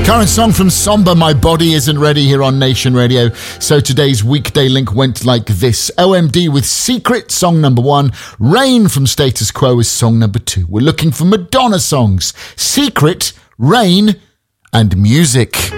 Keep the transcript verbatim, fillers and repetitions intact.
Current song from Somber, My Body Isn't Ready, here on Nation Radio. So today's weekday link went like this. O M D with Secret, song number one. Rain from Status Quo is song number two. We're looking for Madonna songs. Secret, Rain, and Music.